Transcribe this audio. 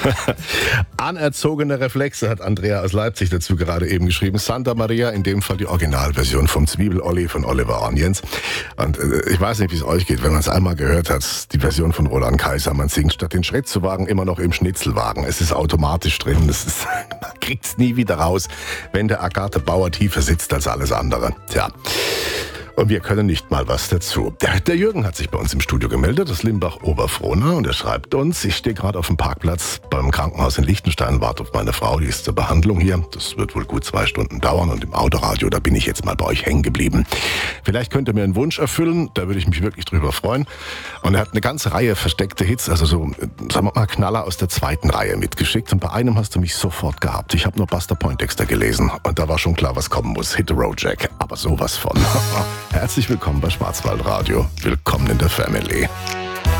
Anerzogene Reflexe hat Andrea aus Leipzig dazu gerade eben geschrieben. Santa Maria, in dem Fall die Originalversion vom Zwiebel-Olli von Oliver Onions. Und ich weiß nicht, wie es euch geht, wenn man es einmal gehört hat, die Version von Roland Kaiser. Man singt statt den Schritt zu wagen immer noch im Schnitzelwagen. Es ist automatisch drin. Man kriegt es nie wieder raus, wenn der Agathe Bauer tiefer sitzt als alles andere. Tja. Und wir können nicht mal was dazu. Der Jürgen hat sich bei uns im Studio gemeldet, aus Limbach-Oberfrohna, und er schreibt uns: Ich stehe gerade auf dem Parkplatz beim Krankenhaus in Liechtenstein, warte auf meine Frau, die ist zur Behandlung hier. Das wird wohl gut 2 Stunden dauern, und im Autoradio, da bin ich jetzt mal bei euch hängen geblieben. Vielleicht könnt ihr mir einen Wunsch erfüllen, da würde ich mich wirklich drüber freuen. Und er hat eine ganze Reihe versteckte Hits, also so, sagen wir mal, Knaller aus der 2. Reihe mitgeschickt. Und bei einem hast du mich sofort gehabt. Ich habe nur Buster Poindexter gelesen und da war schon klar, was kommen muss. Hit the Road Jack, aber sowas von. Herzlich willkommen bei Schwarzwaldradio. Willkommen in der Family.